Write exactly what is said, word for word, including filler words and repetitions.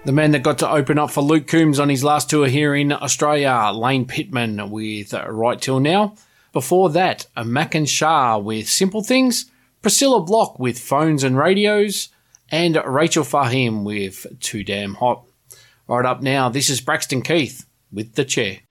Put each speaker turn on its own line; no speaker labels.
The man that got to open up for Luke Combs on his last tour here in Australia, Lane Pittman with Right Till Now. Before that, a Mac and Shah with Simple Things, Priscilla Block with Phones and Radios, and Rachel Fahim with Too Damn Hot. Right up now, this is Braxton Keith with The Chair.